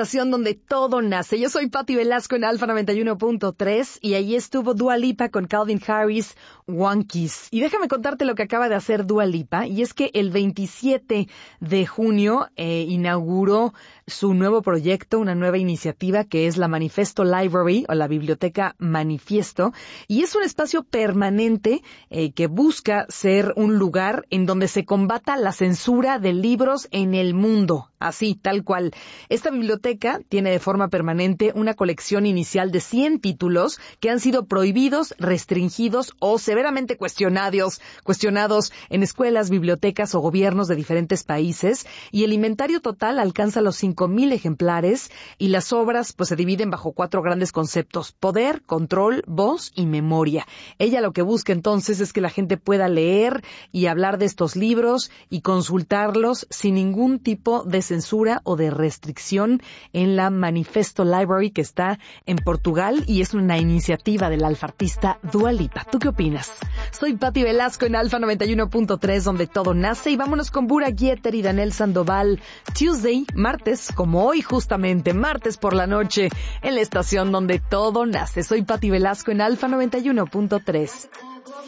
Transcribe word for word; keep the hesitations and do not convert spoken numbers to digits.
estación donde todo nace. Yo soy Pati Velasco en Alfa noventa y uno punto tres y ahí estuvo Dua Lipa con Calvin Harris, One Kiss. Y déjame contarte lo que acaba de hacer Dua Lipa, y es que el veintisiete de junio eh, inauguró su nuevo proyecto, una nueva iniciativa que es la Manifesto Library o la Biblioteca Manifiesto, y es un espacio permanente eh, que busca ser un lugar en donde se combata la censura de libros en el mundo. Así, tal cual. Esta biblioteca tiene de forma permanente una colección inicial de cien títulos que han sido prohibidos, restringidos o severamente cuestionados, cuestionados en escuelas, bibliotecas o gobiernos de diferentes países, y el inventario total alcanza los cinco mil ejemplares, y las obras pues se dividen bajo cuatro grandes conceptos: poder, control, voz y memoria. Ella lo que busca entonces es que la gente pueda leer y hablar de estos libros y consultarlos sin ningún tipo de censura o de restricción en la Manifesto Library, que está en Portugal y es una iniciativa del alfartista Dua Lipa. ¿Tú qué opinas? Soy Pati Velasco en Alfa noventa y uno punto tres, donde todo nace, y vámonos con Bura Gieter y Daniel Sandoval. Tuesday, martes, como hoy justamente, martes por la noche, en la estación donde todo nace. Soy Pati Velasco en Alfa noventa y uno punto tres.